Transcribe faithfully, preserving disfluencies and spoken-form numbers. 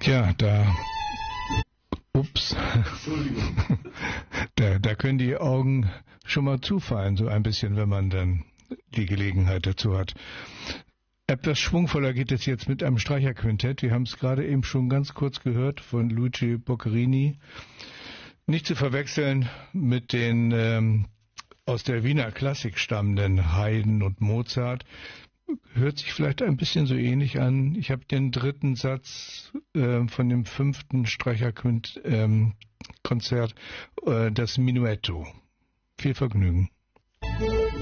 Ja, da, ups, da, da können die Augen schon mal zufallen, so ein bisschen, wenn man dann die Gelegenheit dazu hat. Etwas schwungvoller geht es jetzt mit einem Streicherquintett. Wir haben es gerade eben schon ganz kurz gehört von Luigi Boccherini. Nicht zu verwechseln mit den ähm, aus der Wiener Klassik stammenden Haydn und Mozart. Hört sich vielleicht ein bisschen so ähnlich an. Ich habe den dritten Satz äh, von dem fünften Streicherkonzert, ähm, äh, das Menuetto. Viel Vergnügen.